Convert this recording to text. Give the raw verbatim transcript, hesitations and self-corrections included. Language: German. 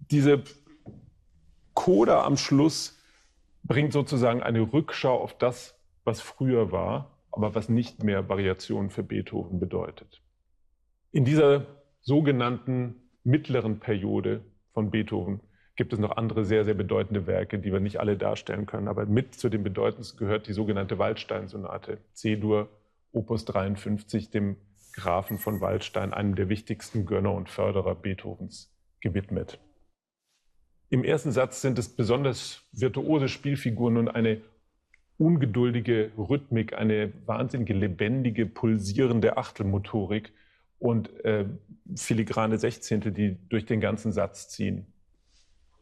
diese Coda am Schluss bringt sozusagen eine Rückschau auf das, was früher war, aber was nicht mehr Variationen für Beethoven bedeutet. In dieser sogenannten mittleren Periode von Beethoven gibt es noch andere sehr, sehr bedeutende Werke, die wir nicht alle darstellen können. Aber mit zu den bedeutendsten gehört die sogenannte Waldstein-Sonate, C-Dur, Opus dreiundfünfzig, dem Grafen von Waldstein, einem der wichtigsten Gönner und Förderer Beethovens, gewidmet. Im ersten Satz sind es besonders virtuose Spielfiguren und eine ungeduldige Rhythmik, eine wahnsinnige, lebendige, pulsierende Achtelmotorik und äh, filigrane Sechzehntel, die durch den ganzen Satz ziehen.